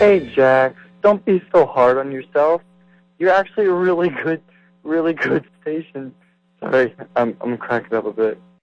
Hey, Jax, don't be so hard on yourself. You're actually a really good station. Sorry, I'm cracking up a bit.